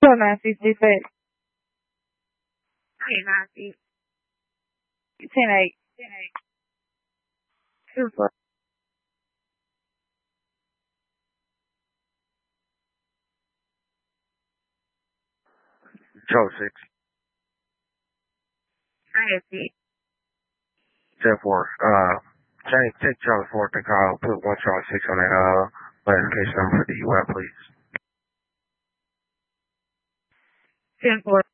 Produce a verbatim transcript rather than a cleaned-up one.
Hello, Nancy. Stay safe. Hey, Nancy. ten eight. Super. Charlie six. Nancy. ten four. Uh, take, take Charlie four to call. Put one Charlie six on that, uh, notification number for the U L, please. ten four.